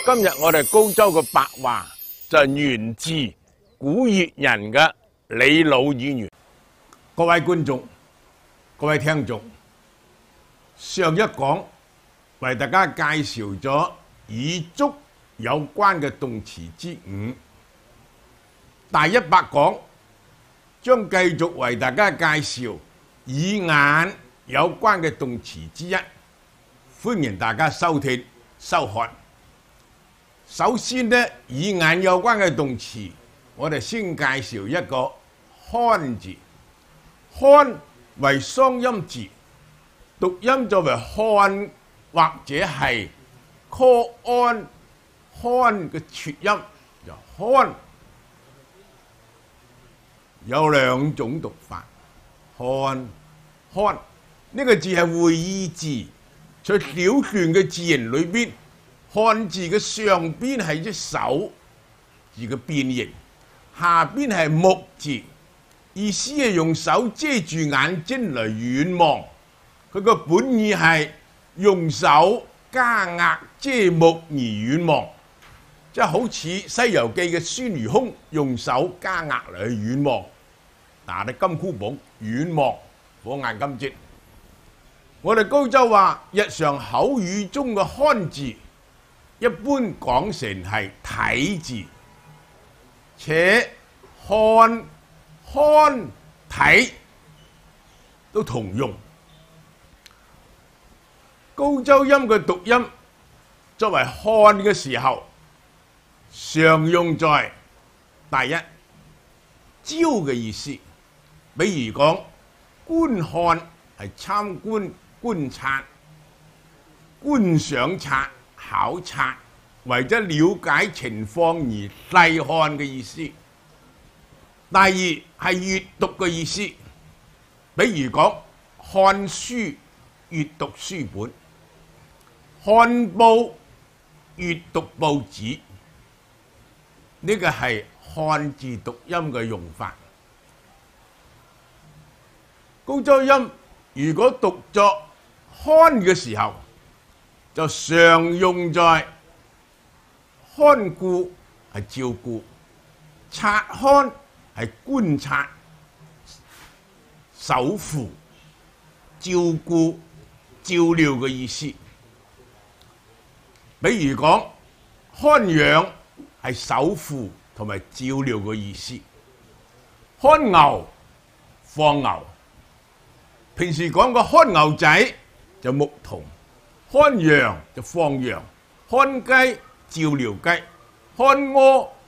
今日我哋高州嘅白話就係源自古越人嘅李老語言。各位觀眾、各位聽眾，上一講為大家介紹咗與足有關嘅動詞之五，第100講將繼續為大家介紹與眼有關嘅動詞之一，歡迎大家收聽收看。首先呢，與眼有關嘅動詞，我哋先介紹一個看字。看為雙音字，讀音作為看或者係 call on 看嘅撮音，就看有兩種讀法。看呢個字係會意字，在小段嘅字形裏邊，看字嘅上邊係隻手字嘅變形，下邊係目字，意思係用手遮住眼睛嚟遠望。佢個本意係用手加壓遮目而遠望，即係好似《西遊記》嘅孫悟空用手加壓嚟去遠望，拿啲金箍棒遠望，火眼金睛。我哋高州話日常口語中嘅看字，一般講成係睇字，且看睇都同用。高州音嘅讀音作為看嘅時候，常用在第一招嘅意思，比如講觀看係參觀、觀察、觀賞察、考察，為咗了解情況而細看嘅意思。第二係閱讀嘅意思，比如講看書、閱讀書本；看報、閱讀報紙。呢個係看字讀音嘅用法。高州音如果讀作看嘅時候，就常用在看顧係照顧，察看係觀察、守護、照顧、照料嘅意思。比如講看養係守護同埋照料嘅意思。看牛放牛，平時講個看牛仔就牧童，看羊就放羊，看雞照料雞，看鵝